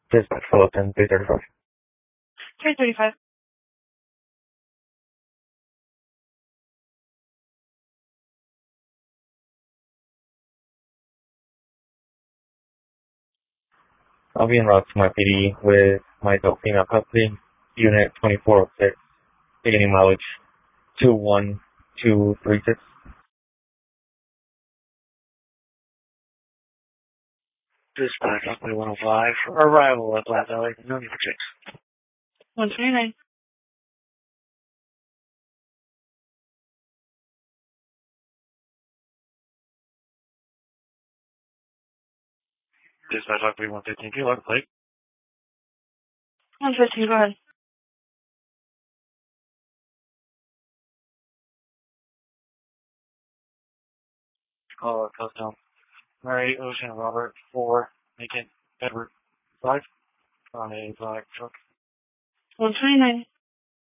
Dispatch Fullerton, 335. 335. I'll be en route to my PD with my adult female custody, unit 2406, beginning mileage 21236. Dispatch, Rockaway 105, arrival at Black Valley, no need for checks. 129. Dispatch, Rockaway 115, can you log plate? 115, go ahead. Call Custom. Mary, Ocean, Robert, 4, Macon, Edward, 5, on a black truck. 129.